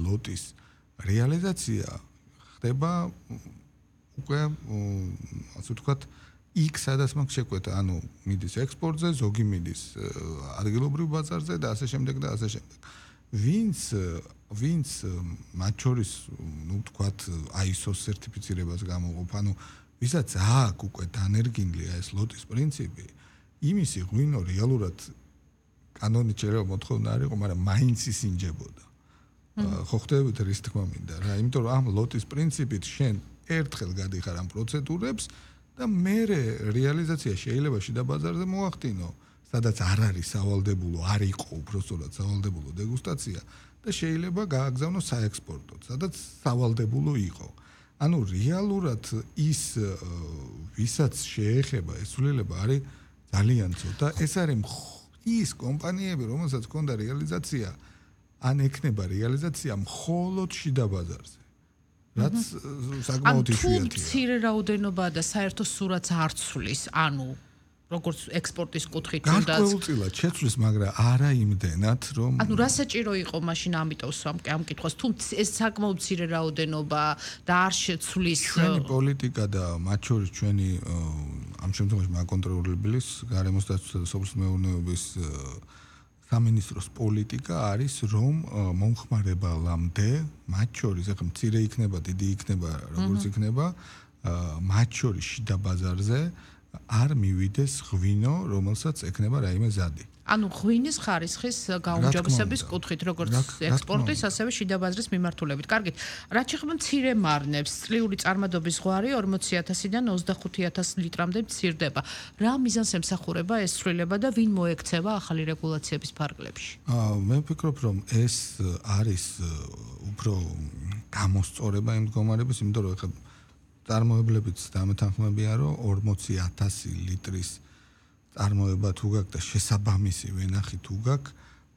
ლოტის რეალიზაცია ხდება უკვე ასე ვთქვათ იქ სადაც მაგ შეკვეთა, ანუ მიდის ექსპორტზე, ზოგი მიდის ადგილობრივ ბაზარზე და ასე შემდეგ და ასე შემდეგ. ვინც მათ შორის, ну, ვთქვათ, ISO-ს სერტიფიცირებას გამოყოფ, ანუ ვისაც აქ უკვე დანერგინლია ეს ლოტის პრინციპი, იმისი ღვინო რეალურად კანონით შეიძლება მოთხოვნა არ იყო, მაგრამ მაინც ისინჯებოდა. ხო ხდებით რის თქმა მინდა რა, იმიტომ რომ ამ ლოტის პრინციპით შენ ერთხელ გადიხარ ამ პროცედურებს და მერე რეალიზაცია შეიძლება შიდა ბაზარზე მოახდინო, სადაც არ არის სავალდებულო, არ იყო უბრალოდ სავალდებულო დეგუსტაცია და შეიძლება გააგზავნო საექსპორტოდ, სადაც სავალდებულო იყო. ანუ რეალურად ის ვისაც შეეხება ეს ცვლილება არის ძალიან ცოტა, ეს არის ის კომპანიები, რომელსაც ჰქონდა რეალიზაცია, ან ექნება რეალიზაცია მხოლოდ შიდა ბაზარზე. რაც საკმაოდ იშვიათია. თუ მცირე რაოდენობა და საერთო სურათს არ ცვლის, ანუ როგორც ექსპორტის კუთხით თუნდაც გარკვეულწილად შეცვლის, მაგრამ არა იმდენად, რომ ანუ რა საჭირო იყო მაშინ ამიტოს ამ კითხვას, თუ ეს საკმაოდ მცირე რაოდენობა და არ შეცვლის ჩვენი პოლიტიკა და მათ შორის ჩვენი ამ შემთხვევაში მაკონტროლებლის გარემოს დაცვისა და სოფლის მეურნეობის სამინისტროს პოლიტიკა არის, რომ მომხმარებელამდე მათ შორის, ახლა მცირე იქნება, დიდი იქნება, როგორც იქნება, მათ შორის შიდა ბაზარზე არ მივიდეს ღვინო, რომელსაც ექნება რაიმე ზადი. ანუ ღვინის ხარისხის გაუმჯობესების კუთხით, როგორც ექსპორტის, ასევე შიდა ბაზრის მიმართულებით. კარგით, რაც შეეხება მცირე მარნებს, წლიური წარმადობის ზღვარი 40,000-დან 25,000 litrამდე მცირდება. რა მიზანს ემსახურება ეს ცვლილება და ვინ მოექცევა ახალი რეგულაციების ფარგლებში? მე ვფიქრობ, რომ ეს არის უფრო გამოსწორება იმ მდგომარეობის, იმიტომ რომ ეხლა წარმოებლებიც დამეთანხმებია, რომ 40,000 ლიტრის წარმოება თუ გაქვს და შესაბამისი ვენახი თუ გაქვს,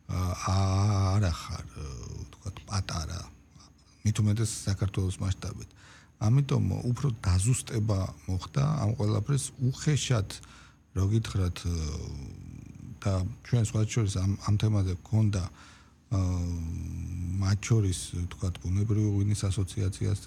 არ ახარ, ვთქვათ, პატარა, მით უმეტეს საქართველოს მასშტაბით. ამიტომ უფრო დაზუსტება მოხდა ამ ყველაფრის უხეშად, რო გითხრათ, და ჩვენ სხვა შორის ამ თემაზე გქონდა მათ შორის, ვთქვათ, ბუნებრივი ღვინის ასოციაციას